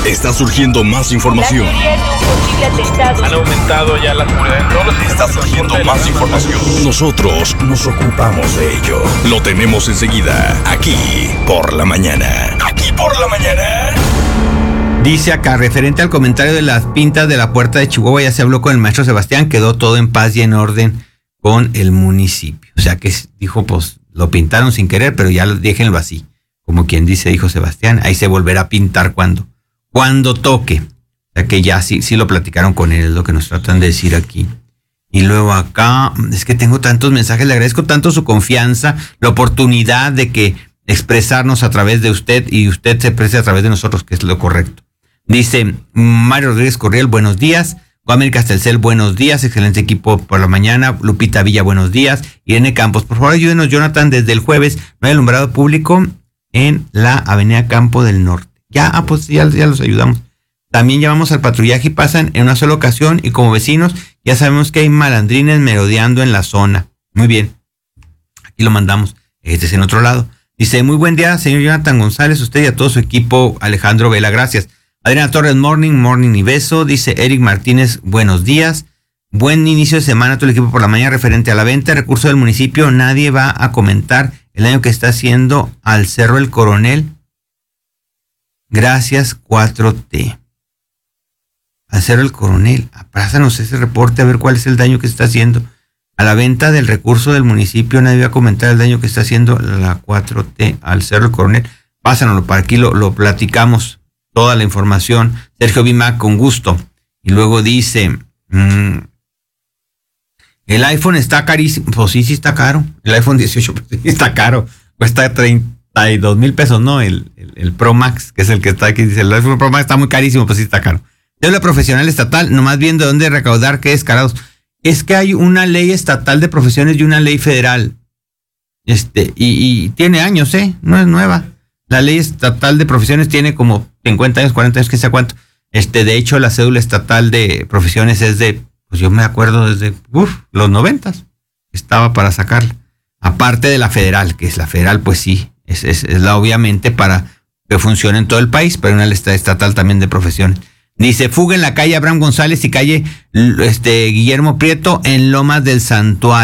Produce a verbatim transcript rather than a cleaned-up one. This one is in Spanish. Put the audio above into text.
Está surgiendo más información. Han aumentado ya la seguridad en todos los Está surgiendo más información. Nosotros nos ocupamos de ello. Lo tenemos enseguida, aquí por la mañana. Aquí por la mañana. Dice acá, referente al comentario de las pintas de la puerta de Chihuahua, ya se habló con el maestro Sebastián, quedó todo en paz y en orden con el municipio. O sea que dijo, pues lo pintaron sin querer, pero ya déjenlo así. Como quien dice, dijo Sebastián, ahí se volverá a pintar cuando, cuando toque. O sea que ya sí, sí lo platicaron con él, es lo que nos tratan de decir aquí. Y luego acá, es que tengo tantos mensajes, le agradezco tanto su confianza, la oportunidad de que expresarnos a través de usted y usted se exprese a través de nosotros, que es lo correcto. Dice Mario Rodríguez Corriel, buenos días. América Telcel, buenos días. Excelente equipo por la mañana. Lupita Villa, buenos días. Irene Campos, por favor ayúdenos, Jonathan, desde el jueves no hay alumbrado público en la avenida Campo del Norte. Ya, ah, pues ya, ya los ayudamos. También llamamos al patrullaje y pasan en una sola ocasión y como vecinos ya sabemos que hay malandrines merodeando en la zona. Muy bien. Aquí lo mandamos. Este es en otro lado. Dice, muy buen día, señor Jonathan González, usted y a todo su equipo. Alejandro Vela, gracias. Adriana Torres, morning, morning y beso. Dice Eric Martínez, buenos días. Buen inicio de semana a todo el equipo por la mañana referente a la venta de recursos del municipio. Nadie va a comentar el daño que está haciendo al Cerro El Coronel. Gracias, cuatro T. Al Cerro El Coronel. Aprázanos ese reporte a ver cuál es el daño que está haciendo. A la venta del recurso del municipio nadie va a comentar el daño que está haciendo la cuatro T al Cerro El Coronel. Pásanoslo para aquí, lo, lo platicamos. Toda la información. Sergio Bimac, con gusto. Y luego dice, mmm, el iPhone está carísimo. Pues sí, sí está caro. El iPhone dieciocho sí está caro. Cuesta treinta y dos mil pesos, ¿no? El, el, el Pro Max, que es el que está aquí. Dice, el iPhone Pro Max está muy carísimo, pues sí está caro. Deuda profesional estatal, nomás viendo de dónde recaudar, qué descarados. Es que hay una ley estatal de profesiones y una ley federal. Este, y, y tiene años, ¿eh? No es nueva. La ley estatal de profesiones tiene como cincuenta años, cuarenta años, que sea cuánto. Este, de hecho, la cédula estatal de profesiones es de, pues yo me acuerdo desde uf, los noventas. Estaba para sacarla. Aparte de la federal, que es la federal, pues sí, es, es, es la obviamente para que funcione en todo el país, pero una ley estatal también de profesiones. Dice, fuga en la calle Abraham González y calle este, Guillermo Prieto en Lomas del Santuario.